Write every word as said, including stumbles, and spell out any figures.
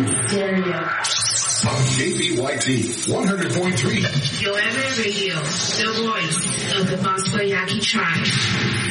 Stereo. On K B Y T one hundred point three. Yoeme Radio, the voice of the Bosco Yaqui tribe.